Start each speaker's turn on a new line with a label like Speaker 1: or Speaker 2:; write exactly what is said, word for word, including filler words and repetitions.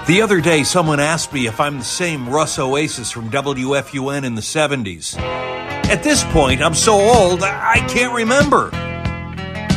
Speaker 1: The other day, someone asked me if I'm the same Russ Oasis from W F U N in the seventies. At this point, I'm so old, I can't remember.